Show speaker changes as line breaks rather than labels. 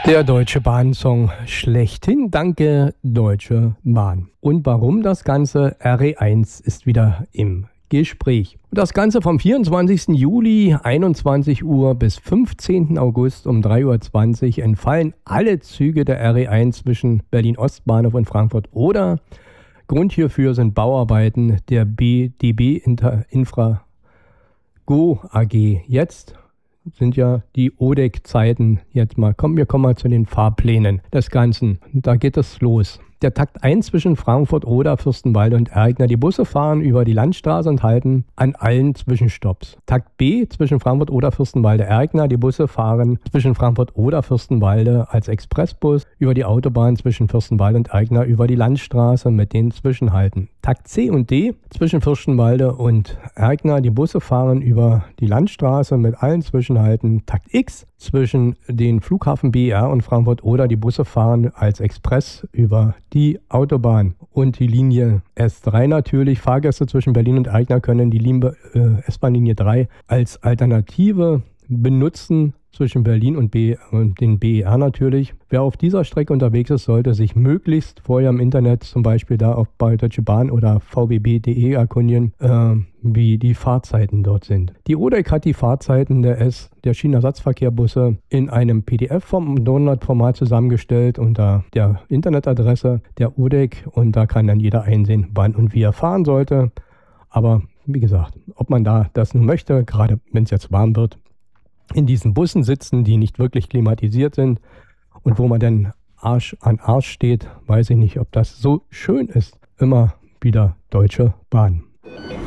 Der Deutsche Bahn-Song schlechthin. Danke, Deutsche Bahn. Und warum das Ganze? RE1 ist wieder im Gespräch. Und das Ganze vom 24. Juli, 21 Uhr bis 15. August um 3.20 Uhr entfallen alle Züge der RE1 zwischen Berlin-Ostbahnhof und Frankfurt oder. Grund hierfür sind Bauarbeiten der BDB Infra Go AG. Jetzt sind ja die ODEC-Zeiten jetzt mal. Wir kommen mal zu den Fahrplänen des Ganzen. Da geht es los. Der Takt 1 zwischen Frankfurt oder Fürstenwalde und Ergner. Die Busse fahren über die Landstraße und halten an allen Zwischenstopps. Takt B zwischen Frankfurt oder Fürstenwalde Ergner. Die Busse fahren zwischen Frankfurt oder Fürstenwalde als Expressbus über die Autobahn zwischen Fürstenwalde und Ergner über die Landstraße mit den Zwischenhalten. Takt C und D zwischen Fürstenwalde und Ergner. Die Busse fahren über die Landstraße mit allen Zwischenhalten. Takt X zwischen den Flughafen BER und Frankfurt oder die Busse fahren als Express über die Autobahn. Und die Linie S3 natürlich. Fahrgäste zwischen Berlin und Ergner können die S-Bahn-Linie 3 als Alternative benutzen zwischen Berlin und den BER natürlich. Wer auf dieser Strecke unterwegs ist, sollte sich möglichst vorher im Internet, zum Beispiel da auch bei Deutsche Bahn oder vbb.de erkundigen, wie die Fahrzeiten dort sind. Die ODEC hat die Fahrzeiten der Schienenersatzverkehrbusse in einem PDF-Download-Format zusammengestellt unter der Internetadresse der ODEC und da kann dann jeder einsehen, wann und wie er fahren sollte. Aber wie gesagt, ob man da das nun möchte, gerade wenn es jetzt warm wird, in diesen Bussen sitzen, die nicht wirklich klimatisiert sind und wo man dann Arsch an Arsch steht, weiß ich nicht, ob das so schön ist. Immer wieder Deutsche Bahn.